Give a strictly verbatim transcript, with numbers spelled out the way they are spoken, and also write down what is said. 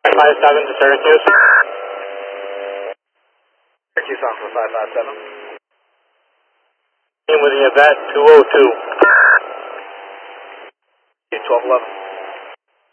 five seven to Syracuse. Syracuse on for five five seven. In with the Yvette two oh two. twelve eleven.